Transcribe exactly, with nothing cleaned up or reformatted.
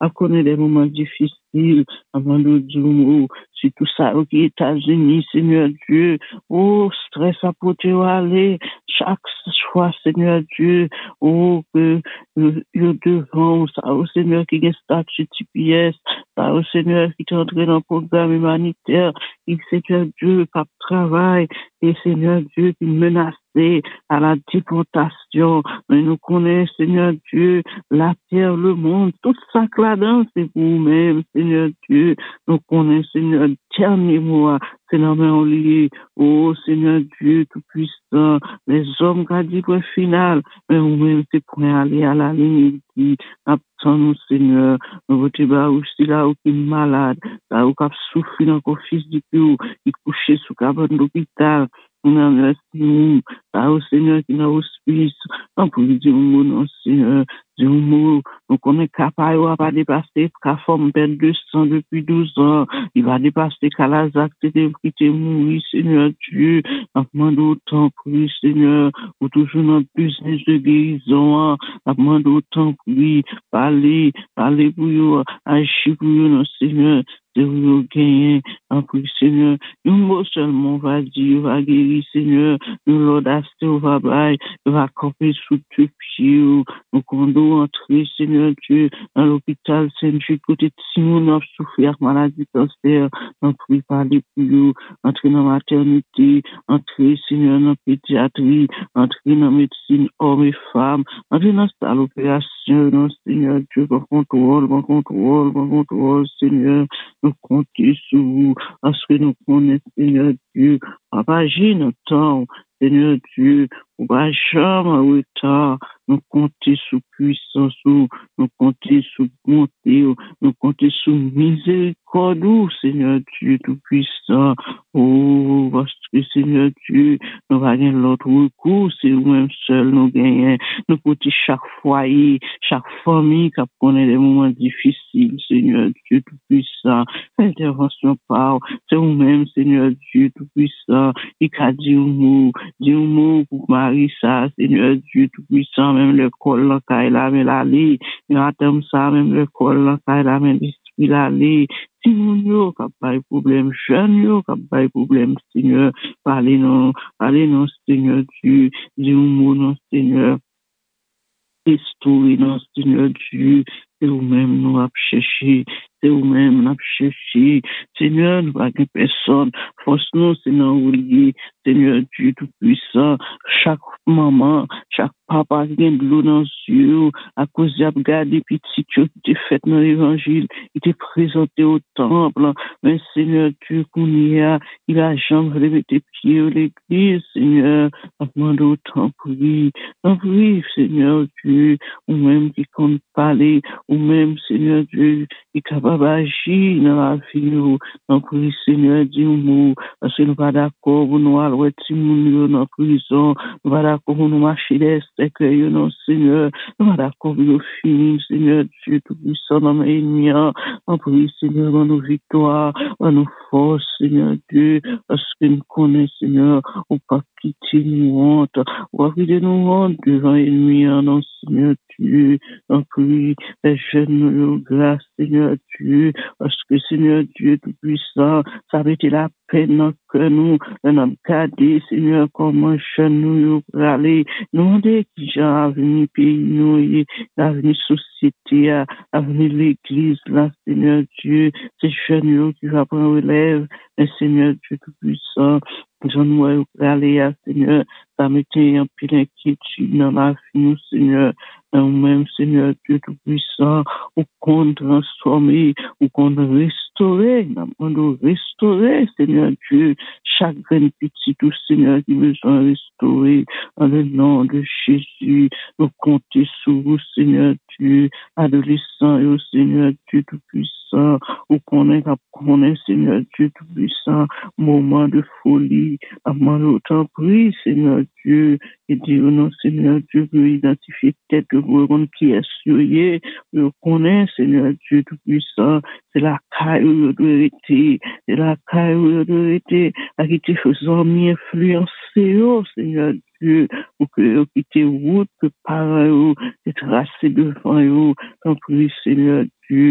à connaître des moments difficiles, avant de dire, si tout ça, aux États-Unis, Seigneur Dieu, oh, stress à porter aller, chaque fois, Seigneur Dieu, oh, que, euh, le devant, ça, au Seigneur qui est statut T P S, ça, au Seigneur qui est entré dans le programme humanitaire, et Seigneur Dieu, qui travaille, et Seigneur Dieu qui menacé à la déportation, mais nous connaissons, Seigneur Dieu, la terre, le monde, tout ça que là-dedans, c'est vous-même, Seigneur Dieu, nous connaissons, Seigneur, dernier mois, c'est la main liée, oh Seigneur Dieu Tout-Puissant, les hommes qui ont dit point final, mais vous-même, c'est pour aller à la ligne, qui attend nous, Seigneur, nous votez bas aussi là où qui est malade, là où qui a souffert dans le fils du Dieu, qui est couché sous cabane d'hôpital, on a merci, là au Seigneur qui n'a hospice, on peut dire un mot, non, Seigneur, dire un mot, donc on est capable, on va pas dépasser, qu'à forme perd deux cents depuis douze ans, il va dépasser qu'à la acte de quitter mourir, Seigneur Dieu, on demande autant pour lui, Seigneur, ou toujours notre business de guérison, on demande autant pour lui, parler, parler pour lui, agir pour lui, non, Seigneur, de vous gagner, en plus, Seigneur, un mot seulement va dire, va guérir, Seigneur, nous l'audace, on va bailler, on va camper sous tes pieds, nous condons entrer, Seigneur Dieu, dans l'hôpital Saint-Jude, côté de Simon, a souffert maladie cancer, on prie parler pour nous, entrer dans la maternité, entrer, Seigneur, dans la pédiatrie, entrer dans la médecine, hommes et femmes, entrer dans cette opération, non, Seigneur Dieu, bon contrôle, bon contrôle, bon contrôle, Seigneur, nous comptons sur vous, parce que nous connaissons, Seigneur Dieu, Papa, agis notre temps, Seigneur Dieu, on va jamais en retard, nous comptons sous puissance, nous comptons sous bonté, nous comptons sous miséricorde, Seigneur Dieu Tout-Puissant, oh, parce que Seigneur Dieu, nous va gagner l'autre recours, c'est nous-mêmes seuls, nous gagnons, nous comptons chaque foyer, chaque famille qui connaît des moments difficiles, Seigneur Dieu Tout-Puissant, intervention par, c'est nous-mêmes, Seigneur Dieu Tout-Puissant, il a dit un mot, dit un mot pour Marissa, Seigneur Dieu Tout-Puissant, même le col, là, il a mis la lit, il attend ça, même le col, là, il a mis l'esprit la lit, si nous n'avons pas de problème, jeunes n'avons pas de problème, Seigneur, parlez non, parlez non, Seigneur Dieu, dis un mot, non, Seigneur, restaurer, non, Seigneur Dieu, c'est vous-même nous avons cherché, c'est vous-même nous avons cherché, Seigneur, nous n'avons personne, force-nous, Seigneur, oublier, Seigneur Dieu Tout-Puissant, chaque maman, chaque papa qui a de l'eau dans les yeux, à cause de regarder petit qui était fait dans l'évangile, il était présenté au temple, mais Seigneur Dieu, qu'on y a, il a jamais levé tes pieds à l'église, Seigneur, à demander autant pour lui, en oui, Seigneur Dieu, ou même qui compte parler, ou même, Seigneur Dieu, qui est capable d'agir dans la vie, donc oui, Seigneur, dis-nous, parce que nous pas d'accord, pour nous aller, si nous dans la prison, nous pas d'accord pour nous marcher des secrets, non, Seigneur, nous pas d'accord pour nous finir, Seigneur Dieu, tout puissant dans mes ennemis, en prie, Seigneur, dans nos victoires, dans nos forces, Seigneur Dieu, parce que nous connaissons, Seigneur, on pas quitter nous honte, on va quitter nous honte devant l'ennemi, non, Seigneur Dieu, en prie, les jeunes nous grâce, Seigneur Dieu, parce que Seigneur Dieu Tout-Puissant, ça avait été la peine que nous, nous avons gardé, Seigneur, comment jeunes nous pour aller, nous demander qui j'ai avenir pays, nous, l'avenir société, l'avenir l'église, là, Seigneur Dieu, c'est jeunes qui va prendre relève, mais Seigneur Dieu Tout-Puissant, donne-moi aller, Seigneur, ça m'était un peu d'inquiétude dans la vie, nous, Seigneur, nous-mêmes, Seigneur Dieu Tout-Puissant, ou qu'on transformer, ou qu'on restaurer, nous restaurer, Seigneur Dieu, chaque grain petit, tout Seigneur qui besoin de restaurer, dans le nom de Jésus, nous comptons sur vous, Seigneur Dieu, adolescents et au Seigneur Dieu Tout-Puissant, ou qu'on est, qu'on est, Seigneur Dieu Tout-Puissant, moment de folie, avant l'autant prie, Seigneur Dieu, et dire non, Seigneur Dieu, pour identifier tête de vous, qui est souillé, je connais, Seigneur Dieu Tout-Puissant, c'est la caille où je dois être, c'est la caille où je dois être, à qui te faisant m'influencer, oh, Seigneur Dieu, pour que vous quittez route, que par vous, te tracer devant vous, en prie, Seigneur Dieu.